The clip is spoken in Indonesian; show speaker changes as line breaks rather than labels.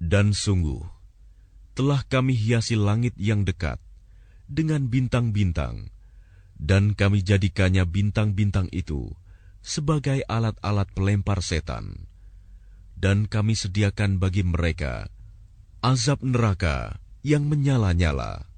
Dan sungguh, telah kami hiasi langit yang dekat dengan bintang-bintang, dan kami jadikannya bintang-bintang itu sebagai alat-alat pelempar setan. Dan kami sediakan bagi mereka azab neraka yang menyala-nyala.